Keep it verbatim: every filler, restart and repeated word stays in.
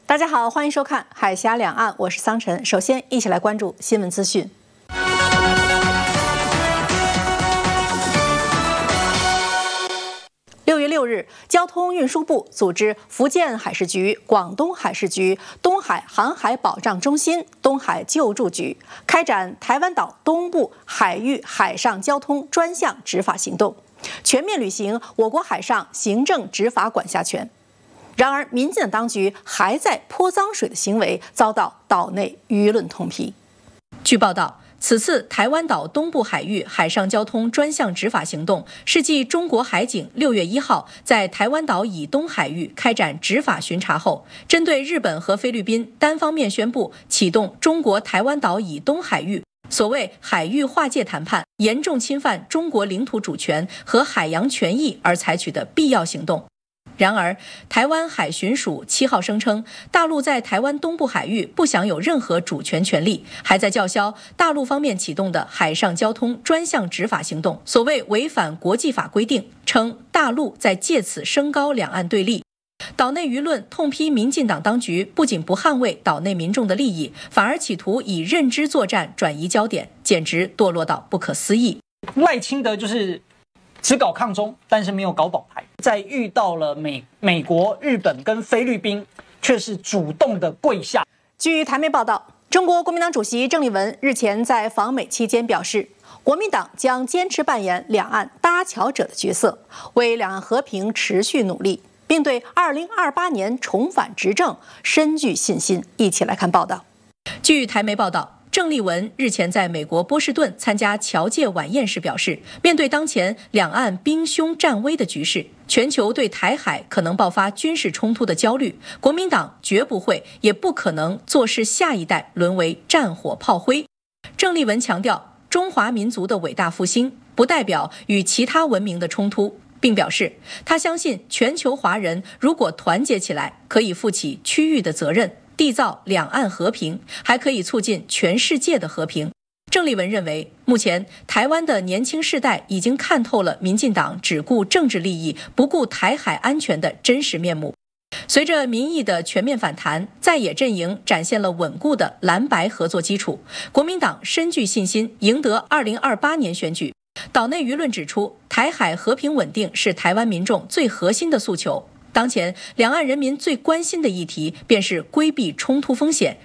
大家好，欢迎收看《海峡两岸》，我是桑晨。首先，一起来关注新闻资讯。六月六日，交通运输部组织福建海事局、广东海事局、东海航海保障中心、东海救助局开展台湾岛东部海域海上交通专项执法行动，全面履行我国海上行政执法管辖权。然而，民进党当局还在泼脏水的行为遭到岛内舆论痛批。据报道，此次台湾岛东部海域海上交通专项执法行动是继中国海警六月一号在台湾岛以东海域开展执法巡查后，针对日本和菲律宾单方面宣布启动中国台湾岛以东海域所谓海域划界谈判，严重侵犯中国领土主权和海洋权益而采取的必要行动。然而，台湾海巡署七号声称，大陆在台湾东部海域不享有任何主权权利，还在叫嚣大陆方面启动的海上交通专项执法行动所谓违反国际法规定，称大陆在借此升高两岸对立。岛内舆论痛批民进党当局不仅不捍卫岛内民众的利益，反而企图以认知作战转移焦点，简直堕落到不可思议。 赖清德就是只搞抗中，但是没有搞保台，在遇到了美美国、日本跟菲律宾，却是主动的跪下。 据台媒报道，中国国民党主席郑丽文日前在访美期间表示，国民党将坚持扮演两岸搭桥者的角色，为两岸和平持续努力，并对二零二八年重返执政深具信心。一起来看报道。据台媒报道，郑丽文日前在美国波士顿参加侨界晚宴时表示，面对当前两岸兵凶战危的局势，全球对台海可能爆发军事冲突的焦虑，国民党绝不会也不可能坐视下一代沦为战火炮灰。郑丽文强调，中华民族的伟大复兴不代表与其他文明的冲突，并表示他相信全球华人如果团结起来，可以负起区域的责任，缔造两岸和平，还可以促进全世界的和平。郑丽文认为，目前台湾的年轻世代已经看透了民进党只顾政治利益、不顾台海安全的真实面目。随着民意的全面反弹，在野阵营展现了稳固的蓝白合作基础，国民党深具信心赢得二零二八年选举。岛内舆论指出，台海和平稳定是台湾民众最核心的诉求。当前两岸人民最关心的议题便是规避冲突风险，